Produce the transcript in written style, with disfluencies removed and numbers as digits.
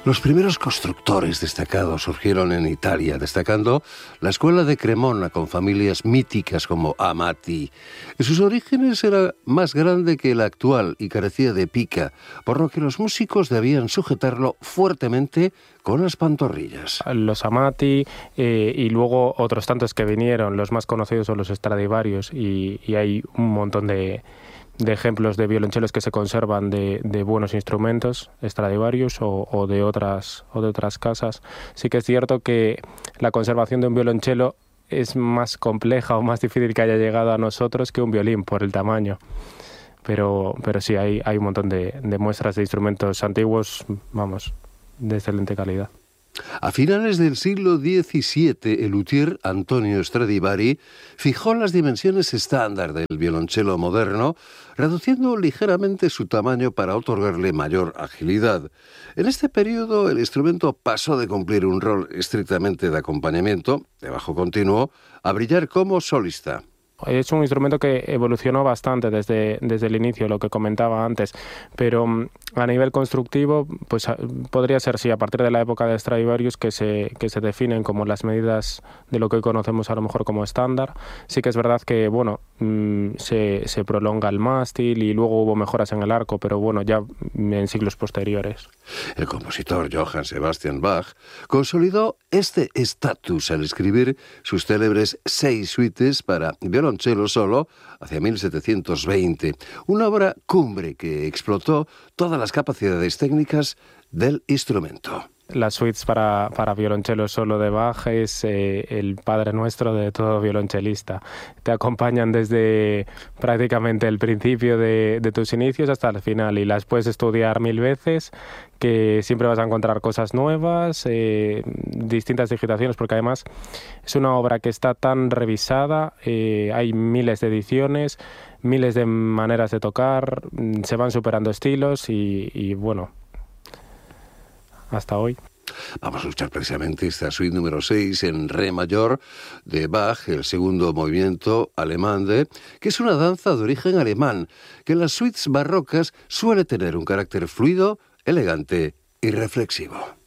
Los primeros constructores destacados surgieron en Italia, destacando la escuela de Cremona con familias míticas como Amati. En sus orígenes era más grande que el actual y carecía de pica, por lo que los músicos debían sujetarlo fuertemente con las pantorrillas. Los Amati y luego otros tantos que vinieron, los más conocidos son los Stradivarius y hay un montón de ejemplos de violonchelos que se conservan de buenos instrumentos, Stradivarius o de otras casas. Sí que es cierto que la conservación de un violonchelo es más compleja o más difícil que haya llegado a nosotros que un violín por el tamaño. Pero sí, hay un montón de muestras de instrumentos antiguos, de excelente calidad. A finales del siglo XVII, el luthier Antonio Stradivari fijó las dimensiones estándar del violonchelo moderno, reduciendo ligeramente su tamaño para otorgarle mayor agilidad. En este periodo, el instrumento pasó de cumplir un rol estrictamente de acompañamiento, de bajo continuo, a brillar como solista. Es un instrumento que evolucionó bastante desde el inicio, lo que comentaba antes, pero a nivel constructivo, pues podría ser, sí, a partir de la época de Stradivarius que se definen como las medidas de lo que hoy conocemos a lo mejor como estándar. Sí que es verdad que, se prolonga el mástil y luego hubo mejoras en el arco, pero ya en siglos posteriores. El compositor Johann Sebastian Bach consolidó este estatus al escribir sus célebres 6 suites para violonchelo solo hacia 1720, una obra cumbre que explotó todas las capacidades técnicas del instrumento. Las suites para violonchelo solo de Bach es el padre nuestro de todo violonchelista. Te acompañan desde prácticamente el principio de tus inicios hasta el final y las puedes estudiar 1000 veces, que siempre vas a encontrar cosas nuevas, distintas digitaciones, porque además es una obra que está tan revisada, hay miles de ediciones, miles de maneras de tocar, se van superando estilos y hasta hoy. Vamos a escuchar precisamente esta suite número 6 en re mayor de Bach, el segundo movimiento Allemande, que es una danza de origen alemán, que en las suites barrocas suele tener un carácter fluido, elegante y reflexivo.